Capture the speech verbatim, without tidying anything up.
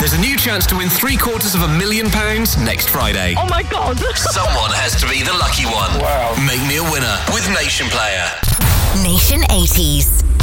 There's a new chance to win three quarters of a million pounds next Friday. Oh my God. Someone has to be the lucky one. Wow. Make me a winner with Nation Player. Nation eighties.